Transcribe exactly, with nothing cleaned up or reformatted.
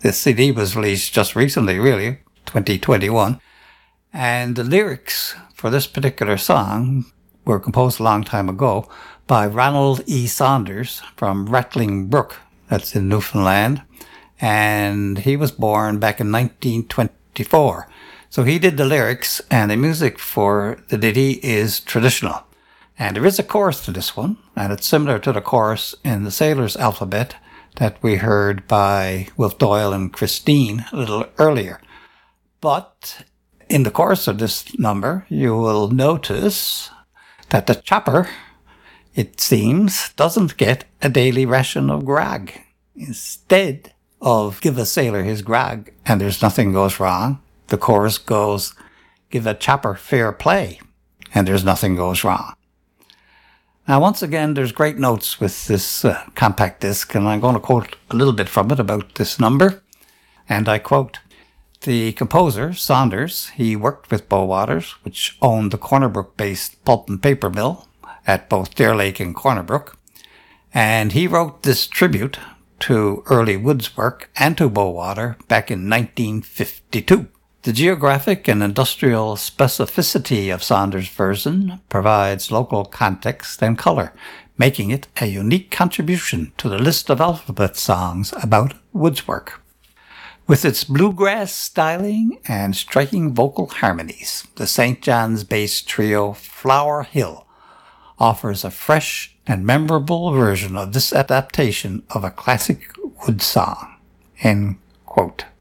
This C D was released just recently, really, twenty twenty-one. And the lyrics for this particular song were composed a long time ago by Ronald E. Saunders from Rattling Brook, that's in Newfoundland. And he was born back in nineteen twenty-four. So he did the lyrics, and the music for the ditty is traditional. And there is a chorus to this one, and it's similar to the chorus in the Sailor's Alphabet that we heard by Wilf Doyle and Christine a little earlier. But in the course of this number, you will notice that the chopper, it seems, doesn't get a daily ration of grog. Instead of give a sailor his grog and there's nothing goes wrong, the chorus goes, give a chopper fair play and there's nothing goes wrong. Now, once again, there's great notes with this uh, compact disc, and I'm going to quote a little bit from it about this number. And I quote, the composer, Saunders, he worked with Bowaters, which owned the Corner Brook-based pulp and paper mill at both Deer Lake and Corner Brook. And he wrote this tribute to early Wood's work and to Bowater back in nineteen fifty-two. The geographic and industrial specificity of Saunders' version provides local context and color, making it a unique contribution to the list of alphabet songs about Wood's work. With its bluegrass styling and striking vocal harmonies, the Saint John's bass trio Flower Hill offers a fresh and memorable version of this adaptation of a classic Wood song. End quote.